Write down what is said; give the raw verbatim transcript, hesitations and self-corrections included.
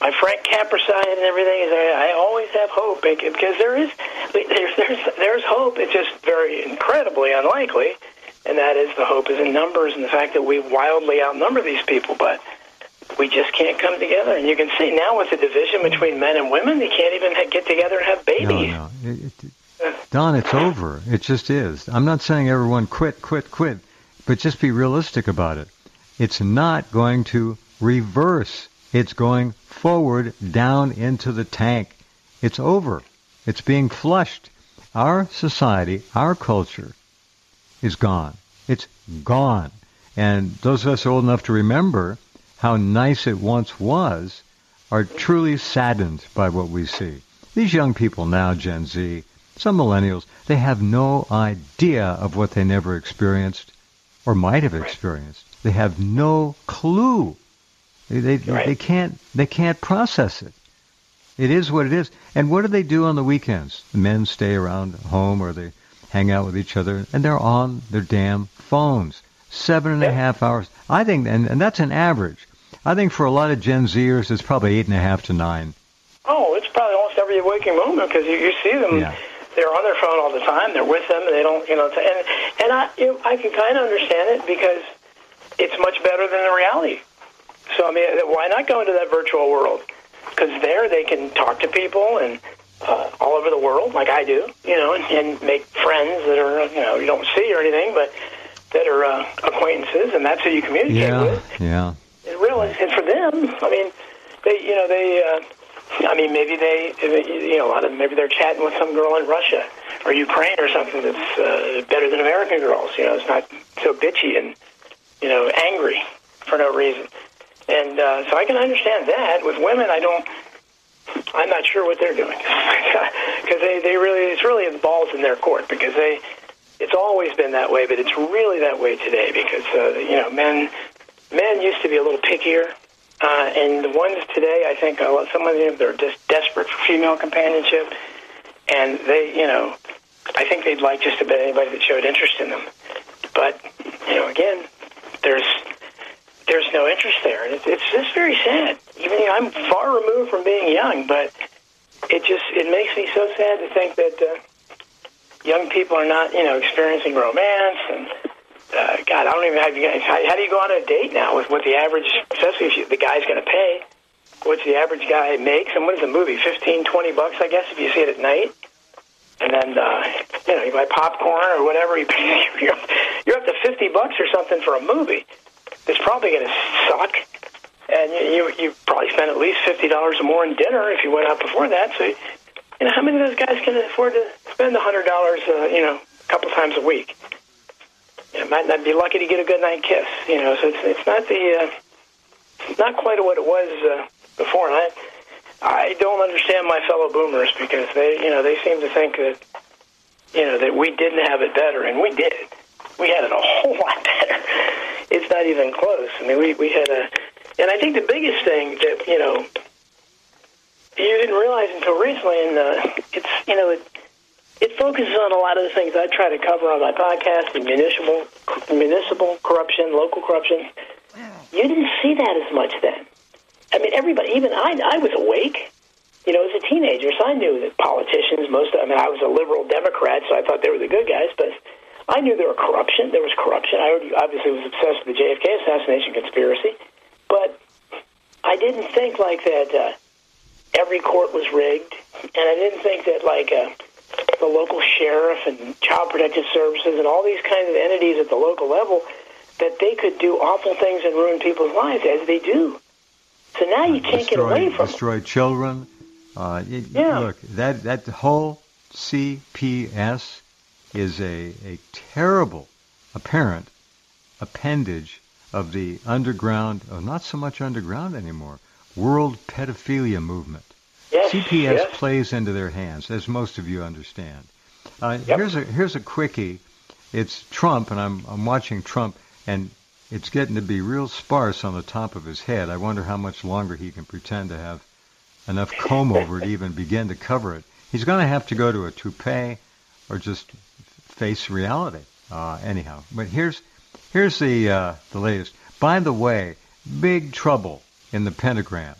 my Frank Capra side and everything is I, I always have hope because there is there's there's there's hope. It's just very incredibly unlikely, and that is the hope is in numbers and the fact that we wildly outnumber these people, but we just can't come together. And you can see now with the division between men and women, they can't even ha- get together and have babies. No, no. It, it, Don, it's over. It just is. I'm not saying everyone quit, quit, quit, but just be realistic about it. It's not going to reverse. It's going forward down into the tank. It's over. It's being flushed. Our society, our culture is gone. It's gone. And those of us old enough to remember how nice it once was are truly saddened by what we see. These young people now, Gen Z, some millennials, they have no idea of what they never experienced or might have experienced. They have no clue. They they, right. they can't they can't process it. It is what it is. And what do they do on the weekends? The men stay around home or they hang out with each other, and they're on their damn phones. Seven and a half hours. I think, and, and that's an average. I think for a lot of Gen Zers, it's probably eight and a half to nine. Oh, it's probably almost every waking moment because you, you see them. Yeah. They're on their phone all the time. They're with them, and they don't, you know. And and I, you know, I can kind of understand it because it's much better than the reality. So I mean, why not go into that virtual world? Because there they can talk to people and uh, all over the world, like I do, you know, and, and make friends that are, you know, you don't see or anything, but that are uh, acquaintances, and that's who you communicate yeah, with. Yeah. And really, and for them, I mean, they, you know, they. Uh, I mean, maybe they, you know, a lot of maybe they're chatting with some girl in Russia or Ukraine or something that's uh, better than American girls. You know, it's not so bitchy and, you know, angry for no reason. And uh, so I can understand that. With women, I don't. I'm not sure what they're doing because they, they really, it's really the balls in their court because they. It's always been that way, but it's really that way today because uh, you know, men, men used to be a little pickier. Uh, and the ones today, I think, uh, some of them, they're just desperate for female companionship. And they, you know, I think they'd like just about anybody that showed interest in them. But, you know, again, there's there's no interest there. And it's, it's just very sad. Even you know, I'm far removed from being young, but it just, it makes me so sad to think that uh, young people are not, you know, experiencing romance and Uh, God, I don't even have you guys. How, how do you go on a date now with what the average, especially if you, the guy's going to pay, what's the average guy makes? And what is the movie? fifteen, twenty bucks, I guess, if you see it at night. And then, uh, you know, you buy popcorn or whatever. You pay, you're, you're up to fifty bucks or something for a movie. It's probably going to suck. And you, you, you probably spend at least fifty dollars or more in dinner if you went out before that. So, you know, how many of those guys can afford to spend one hundred dollars, uh, you know, a couple times a week? You might not be lucky to get a good night kiss, you know. So it's it's not the uh, it's not quite what it was uh, before. And I I don't understand my fellow boomers because they you know they seem to think that you know that we didn't have it better, and we did. We had it a whole lot better. It's not even close. I mean, we we had a, and I think the biggest thing that you know you didn't realize until recently, and uh, it's you know it. It focuses on a lot of the things I try to cover on my podcast, the municipal, municipal corruption, local corruption. You didn't see that as much then. I mean, everybody, even I, I was awake, you know, as a teenager, so I knew that politicians, most of, I mean, I was a liberal Democrat, so I thought they were the good guys, but I knew there were corruption. There was corruption. I already, obviously was obsessed with the J F K assassination conspiracy, but I didn't think like that uh, every court was rigged, and I didn't think that like... Uh, the local sheriff and child protective services and all these kinds of entities at the local level, that they could do awful things and ruin people's lives, as they do. So now you can't destroy, get away from destroy it. children. Uh, it, yeah. Look, that that whole C P S is a, a terrible, apparent appendage of the underground, or not so much underground anymore, world pedophilia movement. Yes, C P S yes. plays into their hands, as most of you understand. Uh, yep. Here's a here's a quickie. It's Trump, and I'm I'm watching Trump, and it's getting to be real sparse on the top of his head. I wonder how much longer he can pretend to have enough comb over to even begin to cover it. He's going to have to go to a toupee or just face reality. Uh, anyhow, but here's here's the uh, the latest. By the way, big trouble in the pentagram.